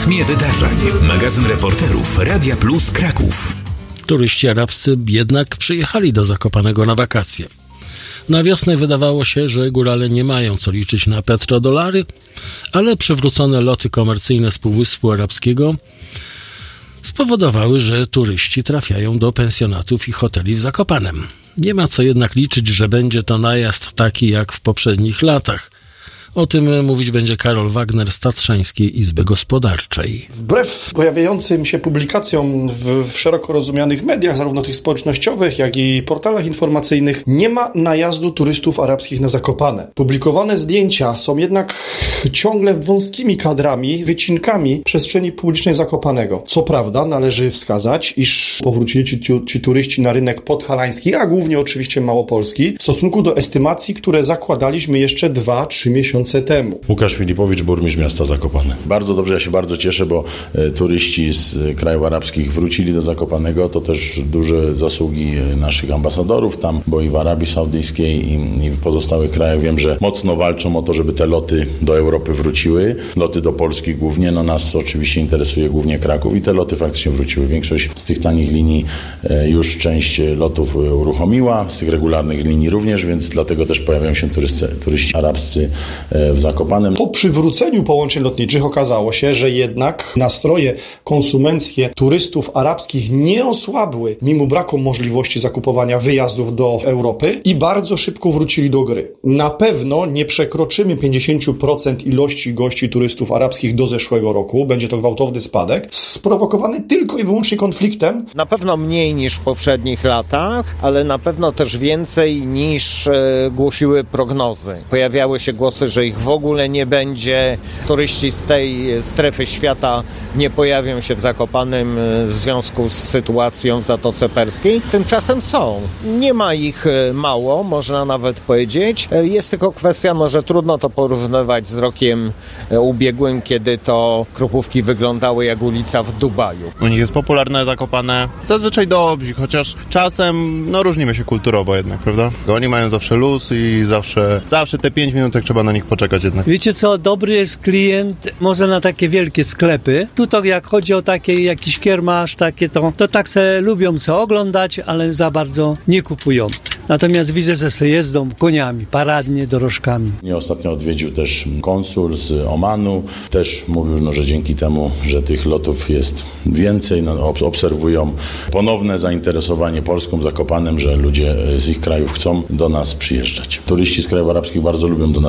rytmie wydarzeń. Magazyn reporterów Radia Plus Kraków. Turyści arabscy jednak przyjechali do Zakopanego na wakacje. Na wiosnę wydawało się, że górale nie mają co liczyć na petrodolary, ale przywrócone loty komercyjne z Półwyspu Arabskiego spowodowały, że turyści trafiają do pensjonatów i hoteli w Zakopanem. Nie ma co jednak liczyć, że będzie to najazd taki jak w poprzednich latach. O tym mówić będzie Karol Wagner z Tatrzańskiej Izby Gospodarczej. Wbrew pojawiającym się publikacjom w szeroko rozumianych mediach, zarówno tych społecznościowych, jak i portalach informacyjnych, nie ma najazdu turystów arabskich na Zakopane. Publikowane zdjęcia są jednak ciągle wąskimi kadrami, wycinkami przestrzeni publicznej Zakopanego. Co prawda należy wskazać, iż powrócili ci turyści na rynek podhalański, a głównie oczywiście małopolski, w stosunku do estymacji, które zakładaliśmy jeszcze 2-3 miesiące temu. Łukasz Filipowicz, burmistrz miasta Zakopane. Bardzo dobrze, ja się bardzo cieszę, bo turyści z krajów arabskich wrócili do Zakopanego. To też duże zasługi naszych ambasadorów tam, bo i w Arabii Saudyjskiej i w pozostałych krajach wiem, że mocno walczą o to, żeby te loty do Europy wróciły. Loty do Polski głównie, nas oczywiście interesuje głównie Kraków i te loty faktycznie wróciły. Większość z tych tanich linii już część lotów uruchomiła, z tych regularnych linii również, więc dlatego też pojawiają się turyści arabscy w Zakopanem. Po przywróceniu połączeń lotniczych okazało się, że jednak nastroje konsumenckie turystów arabskich nie osłabły mimo braku możliwości zakupowania wyjazdów do Europy i bardzo szybko wrócili do gry. Na pewno nie przekroczymy 50% ilości gości turystów arabskich do zeszłego roku. Będzie to gwałtowny spadek, sprowokowany tylko i wyłącznie konfliktem. Na pewno mniej niż w poprzednich latach, ale na pewno też więcej niż głosiły prognozy. Pojawiały się głosy, że ich w ogóle nie będzie. Turyści z tej strefy świata nie pojawią się w Zakopanem w związku z sytuacją w Zatoce Perskiej. Tymczasem są. Nie ma ich mało, można nawet powiedzieć. Jest tylko kwestia, że trudno to porównywać z rokiem ubiegłym, kiedy to Krupówki wyglądały jak ulica w Dubaju. U nich jest popularne Zakopane. Zazwyczaj dobrzy, chociaż czasem różnimy się kulturowo jednak, prawda? Oni mają zawsze luz i zawsze te 5 minutek trzeba na nich poczekać jednak. Wiecie co, dobry jest klient może na takie wielkie sklepy. Tu to jak chodzi o takie jakiś kiermasz, takie to tak se lubią co oglądać, ale za bardzo nie kupują. Natomiast widzę, że se jeżdżą koniami, paradnie, dorożkami. Mnie ostatnio odwiedził też konsul z Omanu. Też mówił, że dzięki temu, że tych lotów jest więcej, obserwują ponowne zainteresowanie Polską, Zakopanem, że ludzie z ich krajów chcą do nas przyjeżdżać. Turyści z krajów arabskich bardzo lubią do nas